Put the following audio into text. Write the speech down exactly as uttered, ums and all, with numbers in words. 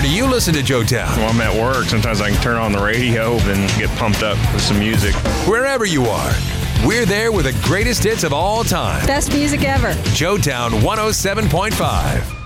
do you listen to Joetown? When I'm at work, sometimes I can turn on the radio and get pumped up with some music. Wherever you are, we're there with the greatest hits of all time. Best music ever. Joetown one oh seven point five.